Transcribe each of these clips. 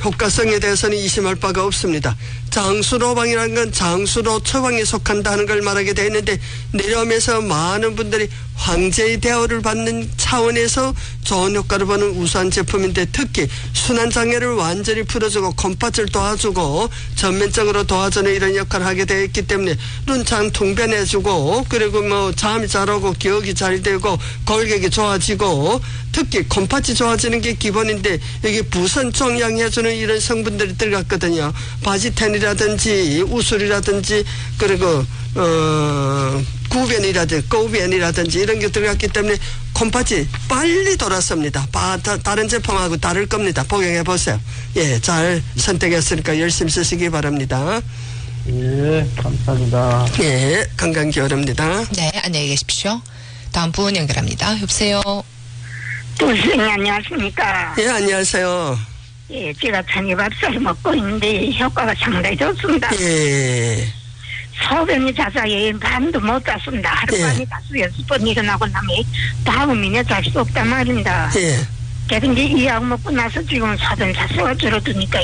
효과성에 대해서는 의심할 바가 없습니다. 장수로방이라는 건 장수로 처방에 속한다는 걸 말하게 되어 있는데 내려오면서 많은 분들이 황제의 대우를 받는 차원에서 좋은 효과를 보는 우수한 제품인데 특히 순환장애를 완전히 풀어주고 컴파츠를 도와주고 전면적으로 도와주는 이런 역할을 하게 되어 있기 때문에 눈 잘 통변해주고 그리고 뭐 잠이 잘 오고 기억이 잘 되고 골격이 좋아지고 특히 컴파츠 좋아지는 게 기본인데 여기 부선 종양해주는 이런 성분들이 들어갔거든요. 바지텐이라든지 우술이라든지 그리고 구변이라든지 이런 게 들어갔기 때문에 콤파치 빨리 돌았습니다. 다른 제품하고 다를 겁니다. 복용해 보세요. 예, 잘 선택했으니까 열심히 쓰시기 바랍니다. 예, 감사합니다. 예, 건강 기원합니다. 네, 안녕히 계십시오. 다음 분 연결합니다. 여보세요. 선생님 안녕하십니까? 예, 안녕하세요. 예, 제가 천이밥살 먹고 있는데 효과가 상당히 좋습니다. 예. 소변이 자자에 밤도 못 잤습니다. 하루만에 다수 6번 일어나고 나면 다음이네 잘 수 없단 말입니다. 예. 그래서 이제 이 약 먹고 나서 지금 소변 자수가 줄어드니까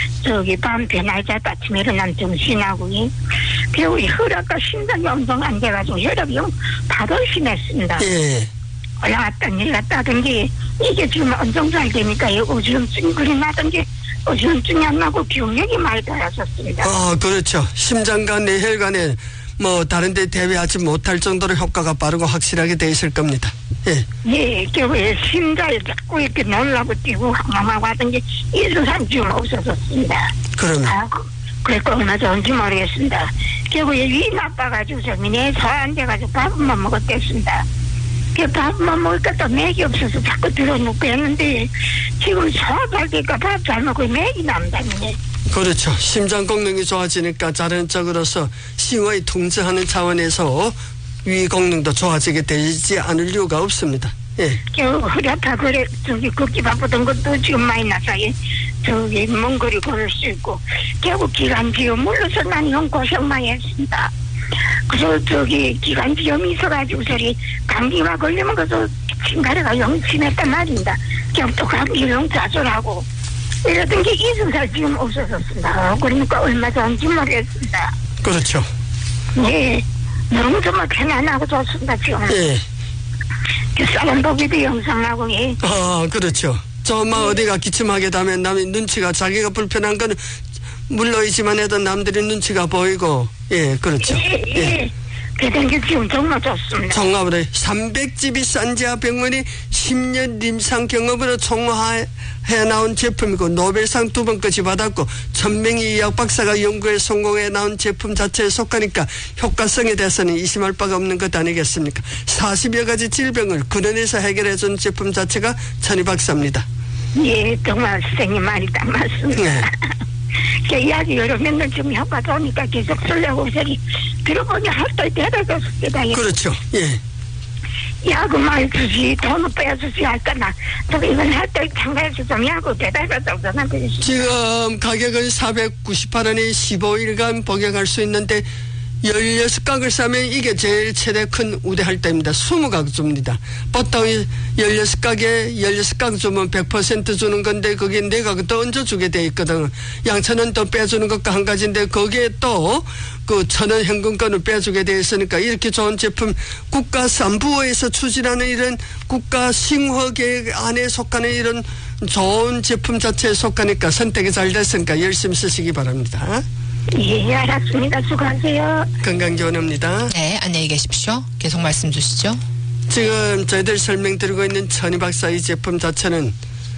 밤 변화에 잤다 아침에 일어나면 정신하고 그리고 혈압과 심장이 엄청 안 돼가지고 혈압이 바로 심했습니다. 예. 올라갔다 내려갔다 하던 게 이게 지금 엄청 잘 되니까 우주염증이 나던 게 우주염증이 안 나고 기억력이 많이 달라졌습니다. 그렇죠. 심장과 뇌혈관에 뭐 다른 데 대비하지 못할 정도로 효과가 빠르고 확실하게 돼 있을 겁니다. 예. 예, 그 심장이 자꾸 이렇게 놀라고 뛰고 항암하고 하던 게 이수산 지금 없어졌습니다. 그러면. 그래서 얼마 좋은지 모르겠습니다. 결국에 위 나빠가지고 저민에 소안 돼가지고 밥만 먹었댔습니다. 밥만 먹으니까 또 맥이 없어서 자꾸 들어놓고 했는데 지금 소화 잘 되니까 밥 잘 먹고 맥이 남다니네. 그렇죠. 심장功能이 좋아지니까 자연적으로서 심의 통제하는 차원에서 위功能도 좋아지게 되지 않을 이유가 없습니다. 예. 허리 아파 그래 걷기 바쁘던 것도 지금 많이 나서 먼 거리 걸을 수 있고 결국 기관지염 물러서 난 형 고생 많이 했습니다. 그래서 기관지염이 있어가지고 감기가 걸리면 그래서 신가래가 영 심했단 말입니다. 그냥 또 감기 영 자절하고 이러던 게 이승살 지금 없어졌습니다. 그러니까 얼마 전인지 모르겠습니다. 그렇죠. 예, 너무 정말 편안하고 좋습니다 지금. 예. 사람 보기도 영상하고 예. 그렇죠. 어디가 기침하게 되면 남의 눈치가 자기가 불편한 거는 물론이지만 해도 남들이 눈치가 보이고 예, 그렇죠. 예. 그런 게 지금 정말 좋습니다. 종합으로 300집이 산지아병원이 10년 임상 경험으로 총화해 나온 제품이고 노벨상 2번까지 받았고 1000명의 의학 박사가 연구에 성공해 나온 제품 자체에 속하니까 효과성에 대해서는 의심할 바가 없는 것 아니겠습니까? 40여 가지 질병을 근원에서 해결해준 제품 자체가 천이박사입니다. 예, 정말 선생님 말이 딱 맞습니다. 네. 제 이야기 여러 맨날 좀 효과 좋으니까 계속 쓰려고 들어보니 할 때 대단했습니다. 그렇죠. 예. 야구 많이 주지 돈을 빼주지 할까나 저 이건 할 때 참가해서 좀 야구 대단하다고 전화드리겠습니다. 지금 가격은 498원에 15일간 복용할 수 있는데 16각을 싸면 이게 제일 최대 큰 우대할 때입니다. 20각 줍니다. 보통 16각에 16각 주면 100% 주는 건데 거기에 4각 더 얹어주게 돼 있거든. 양천은 더 빼주는 것과 한 가지인데 거기에 또 그 1000원 현금권을 빼주게 돼 있으니까 이렇게 좋은 제품 국가 산부에서 추진하는 이런 국가 싱허계획 안에 속하는 이런 좋은 제품 자체에 속하니까 선택이 잘 됐으니까 열심히 쓰시기 바랍니다. 예, 알았습니다. 수고하세요. 건강 기원합니다. 네, 안녕히 계십시오. 계속 말씀 주시죠. 지금 저희들 설명드리고 있는 천이박사 이 제품 자체는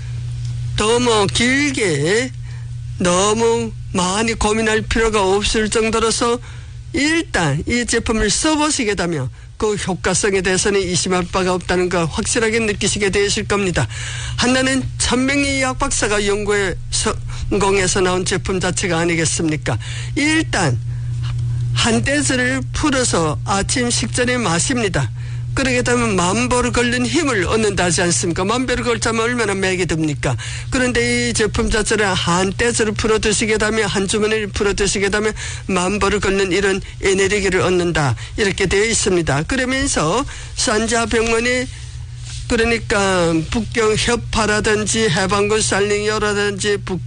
너무 길게 너무 많이 고민할 필요가 없을 정도로서 일단 이 제품을 써보시게 되면 그 효과성에 대해서는 의심할 바가 없다는 걸 확실하게 느끼시게 되실 겁니다. 하나는 1000명의 의학 박사가 연구에 성공해서 나온 제품 자체가 아니겠습니까? 일단 한 떼즈를 풀어서 아침 식전에 마십니다. 그러게 되면 만보를 걷는 힘을 얻는다 하지 않습니까? 만보를 걸자면 얼마나 맥이 듭니까? 그런데 이 제품 자체를 한 떼즈를 풀어 드시게 되면 한 주머니를 풀어 드시게 되면 만보를 걷는 이런 에너지를 얻는다. 이렇게 되어 있습니다. 그러면서 산지아병원이 그러니까 북경 협파라든지 해방군 살링여라든지